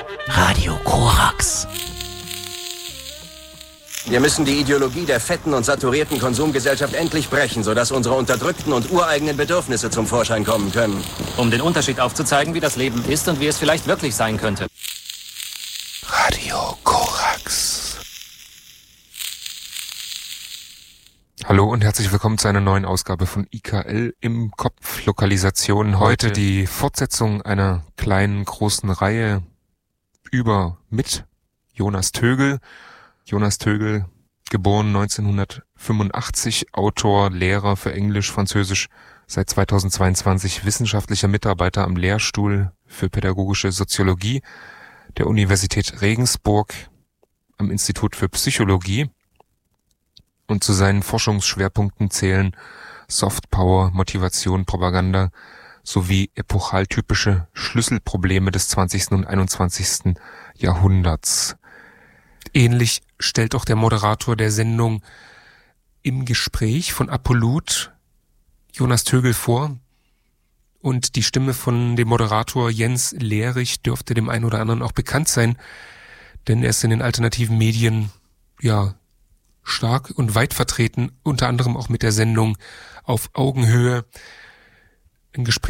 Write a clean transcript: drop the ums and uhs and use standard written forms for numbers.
Radio Korax. Wir müssen die Ideologie der fetten und saturierten Konsumgesellschaft endlich brechen, sodass unsere unterdrückten und ureigenen Bedürfnisse zum Vorschein kommen können. Um den Unterschied aufzuzeigen, wie das Leben ist und wie es vielleicht wirklich sein könnte. Radio Korax. Hallo und herzlich willkommen zu einer neuen Ausgabe von IKL im Kopf. Lokalisation. Heute die Fortsetzung einer kleinen, großen Reihe mit Jonas Tögel. Jonas Tögel, geboren 1985, Autor, Lehrer für Englisch, Französisch, seit 2022 wissenschaftlicher Mitarbeiter am Lehrstuhl für pädagogische Soziologie der Universität Regensburg am Institut für Psychologie. Und zu seinen Forschungsschwerpunkten zählen Softpower, Motivation, Propaganda sowie epochaltypische Schlüsselprobleme des 20. und 21. Jahrhunderts. Ähnlich stellt auch der Moderator der Sendung Im Gespräch von Apollut Jonas Tögel vor. Und die Stimme von dem Moderator Jens Lehrich dürfte dem einen oder anderen auch bekannt sein, denn er ist in den alternativen Medien stark und weit vertreten, unter anderem auch mit der Sendung Auf Augenhöhe. Ein Gespräch